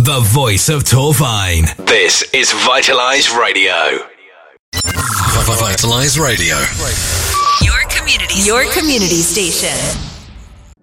the voice of Torfine. This is Vitalize Radio. Vitalize Radio. Your community station.